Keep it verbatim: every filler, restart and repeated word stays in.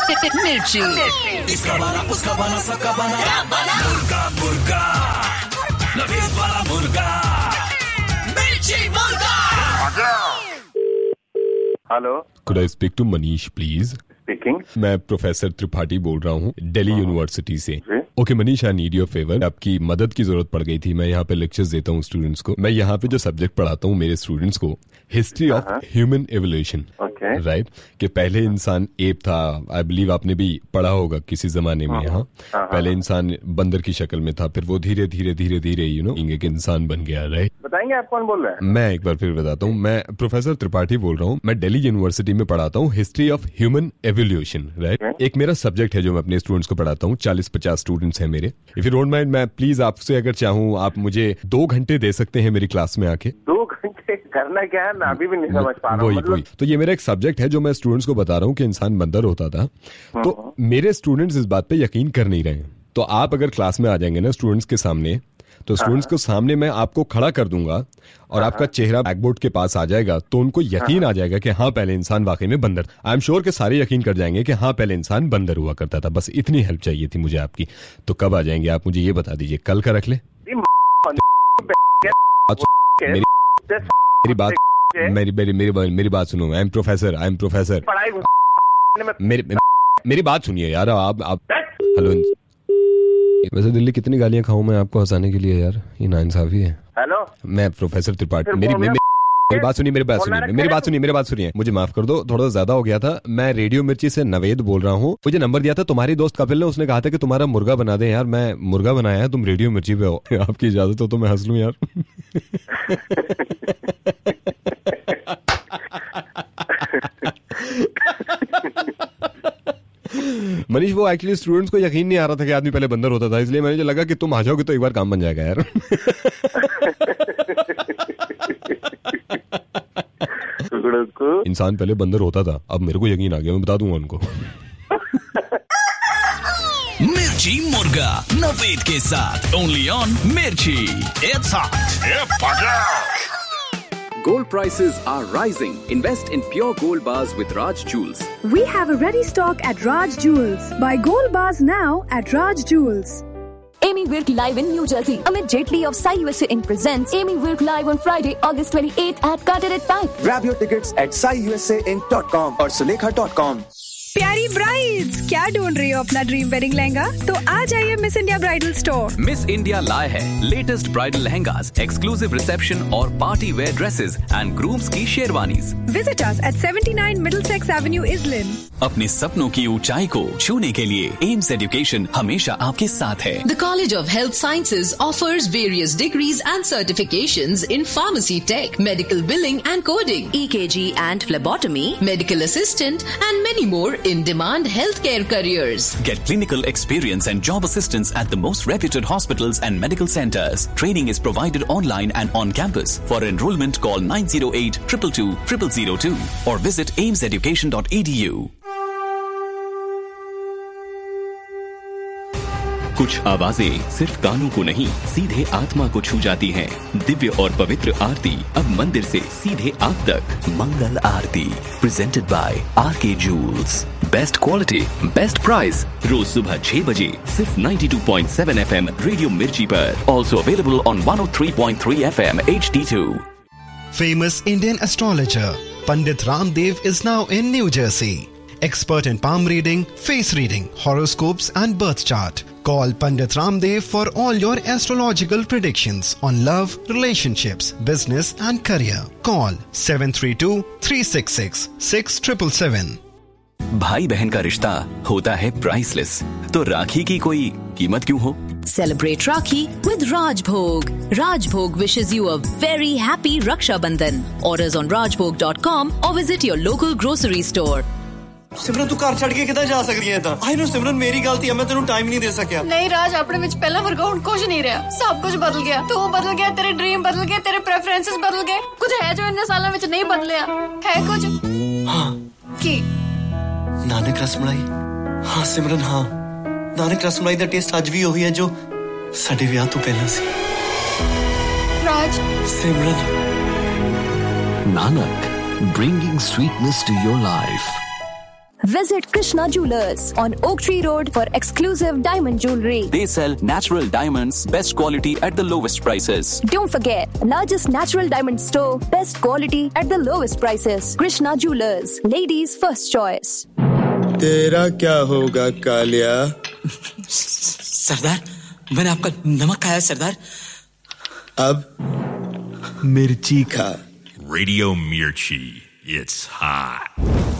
मिर्ची। इसका बना उसका बना सबका बना मुर्गा मुर्गा नवीद वाला मुर्गा मिर्ची मुर्गा। Hello, Could I speak to Manish, please? Speaking. मैं प्रोफेसर त्रिपाठी बोल रहा हूँ दिल्ली यूनिवर्सिटी से। जी। Okay Manish, I need your favour. आपकी मदद की जरूरत पड़ गई थी। मैं यहाँ पे लेक्चर्स देता हूँ स्टूडेंट्स को। मैं यहाँ पे जो सब्जेक्ट पढ़ाता हूँ मेरे स्टूडेंट्स को, history of human evolution, right, कि पहले इंसान एप था। आई बिलीव आपने भी पढ़ा होगा किसी जमाने में। यहाँ पहले इंसान बंदर की शक्ल में था, फिर वो धीरे धीरे धीरे धीरे यू नो एक इंसान बन गया, राइट। बताएंगे आप कौन बोल रहे हैं? मैं एक बार फिर बताता हूँ। मैं प्रोफेसर त्रिपाठी बोल रहा हूँ। मैं दिल्ली यूनिवर्सिटी में पढ़ाता हूँ history of human evolution, right. एक मेरा सब्जेक्ट है जो मैं अपने स्टूडेंट्स को पढ़ाता हूँ। चालीस पचास स्टूडेंट्स हैं मेरे। इफ यू डोंट माइंड, मैं प्लीज आपसे अगर चाहूँ आप मुझे दो घंटे दे सकते हैं मेरी क्लास में आके। दो घंटे करना क्या है, मैं अभी भी नहीं समझ पा रहा हूँ। वही वही तो ये मेरा एक सब्जेक्ट है जो मैं स्टूडेंट्स को बता रहा हूँ कि इंसान बंदर होता था। तो मेरे स्टूडेंट्स इस बात पे यकीन कर नहीं रहे हैं। तो आप अगर क्लास में आ जाएंगे ना स्टूडेंट्स के सामने, तो स्टूडेंट्स को सामने मैं आपको खड़ा कर दूंगा और आपका चेहरा ब्लैकबोर्ड के पास आ जाएगा, तो उनको यकीन आ जाएगा कि हाँ पहले इंसान वाकई में बंदर। आई एम श्योर कि सारे यकीन कर जाएंगे कि हाँ पहले इंसान बंदर हुआ करता था। बस इतनी हेल्प चाहिए थी मुझे आपकी। तो कब आ जाएंगे आप, मुझे ये बता दीजिए। कल का रख ले? मेरी मेरी बात मेरी मेरी मेरी मेरी बात सुनो। I am professor I am professor मेरी मेरी बात सुनिए यार। आप आप हेलो। वैसे दिल्ली कितनी गालियां खाऊं मैं आपको हंसाने के लिए यार, ये नाइंसाफी है। हेलो, मैं प्रोफेसर त्रिपाठी। मेरी मेरी मेरी बात सुनिए मेरी बात सुनिए मेरी बात सुनिए मेरी बात सुनिए मुझे माफ कर दो, थोड़ा ज्यादा हो गया था। मैं रेडियो मिर्ची से नवेद बोल रहा हूँ। मुझे नंबर दिया था तुम्हारी दोस्त कपिल ने। उसने कहा था कि तुम्हारा मुर्गा बना दे यार। मैं मुर्गा बनाया है, तुम रेडियो मिर्ची पे हो। आपकी इजाजत हो तो मैं हंस लूं यार। मनीष, वो एक्चुअली स्टूडेंट्स को यकीन नहीं आ रहा था कि आदमी पहले बंदर होता था, इसलिए मुझे लगा कि तुम आ जाओगे तो एक बार काम बन जाएगा यार। इंसान पहले बंदर होता था, अब मेरे को यकीन आ गया, मैं बता दूंगा उनको। मिर्ची मुर्गा नवेद के साथ ओनली ऑन मिर्ची। It's hot. Gold prices are rising. Invest in pure gold bars with Raj Jewels. We have a ready stock at Raj Jewels. Buy gold bars now at Raj Jewels. Amy Wilk live in New Jersey. Amit Jaitley of Sai U S A Inc presents Amy Wilk live on Friday, August twenty-eighth at Carteret Park. Grab your tickets at sai u s a inc dot com और Sulekha dot com. प्यारी brides, क्या ढूंढ रही हो अपना dream wedding lehenga? तो आ जाइए miss India bridal store. Miss India लाए है latest bridal lehengas, exclusive reception और party wear dresses and grooms की sherwanis. Visit us at seventy-nine Middlesex Avenue, Islin. अपने सपनों की ऊंचाई को छूने के लिए एम्स एजुकेशन हमेशा आपके साथ है। The College of Health Sciences offers various degrees and certifications in pharmacy tech, medical billing and coding, E K G and phlebotomy, medical assistant and many more in-demand healthcare careers. Get clinical experience and job assistance at the most reputed hospitals and medical centers. Training is provided online and on campus. For enrollment, call nine zero eight, two two two, zero zero two or visit ames education dot e d u. कुछ आवाजें सिर्फ कानों को नहीं, सीधे आत्मा को छू जाती हैं। दिव्य और पवित्र आरती अब मंदिर से सीधे आप तक। मंगल आरती प्रेजेंटेड बाय आर के joules. Best quality, best price. रोज सुबह छह बजे सिर्फ ninety-two point seven F M radio मिर्ची पर। Also available on one oh three point three F M H D two. Famous Indian astrologer Pandit Ramdev is now in New Jersey. Expert in palm reading, face reading, horoscopes and birth chart. Call Pandit Ramdev for all your astrological predictions on love, relationships, business and career. Call seven three two, three six six, six seven seven seven. भाई बहन का रिश्ता होता है priceless, तो राखी की कोई कीमत क्यों हो? Celebrate Rakhi with Rajbhog. Rajbhog wishes you a very happy Raksha Bandhan. Orders on rajbhog dot com or visit your local grocery store. ਸਿਮਰਨ ਤੂੰ ਘਰ ਛੱਡ ਕੇ ਕਿੱਦਾਂ ਜਾ ਸਕਦੀ ਹੈ ਤਾਂ? ਆਈ ਨੋ ਸਿਮਰਨ ਮੇਰੀ ਗਲਤੀ ਹੈ, ਮੈਂ ਤੈਨੂੰ ਟਾਈਮ ਨਹੀਂ ਦੇ ਸਕਿਆ। ਨਹੀਂ ਰਾਜ, ਆਪਣੇ ਵਿੱਚ ਪਹਿਲਾਂ ਵਰਗਾ ਹੁਣ ਕੁਝ ਨਹੀਂ ਰਿਹਾ। ਸਭ ਕੁਝ ਬਦਲ ਗਿਆ। ਤੂੰ ਬਦਲ ਗਿਆ, ਤੇਰੇ ਡ੍ਰੀਮ ਬਦਲ ਗਏ, ਤੇਰੇ ਪ੍ਰੈਫਰੈਂਸਸ ਬਦਲ ਗਏ। ਕੁਝ ਹੈ ਜੋ ਇੰਨੇ ਸਾਲਾਂ ਵਿੱਚ ਨਹੀਂ ਬਦਲਿਆ ਹੈ ਕੁਝ। ਹਾਂ ਕੀ? ਨਾਨਕ ਰਸਮਲਾਈ। ਹਾਂ ਸਿਮਰਨ, ਹਾਂ ਨਾਨਕ ਰਸਮਲਾਈ ਦਾ ਟੇਸਟ ਅੱਜ ਵੀ ਉਹੀ ਹੈ ਜੋ ਸਾਡੇ ਵਿਆਹ ਤੋਂ ਪਹਿਲਾਂ ਸੀ। ਰਾਜ। ਸਿਮਰਨ। Nanak, bringing sweetness to your life. Visit Krishna Jewelers on Oak Tree Road for exclusive diamond jewelry. They sell natural diamonds, best quality at the lowest prices. Don't forget, largest natural diamond store, best quality at the lowest prices. Krishna Jewelers, ladies' first choice. तेरा क्या होगा कालिया? सरदार, मैंने आपका नमक खाया सरदार. अब मिर्ची खा. Radio Mirchi, it's hot.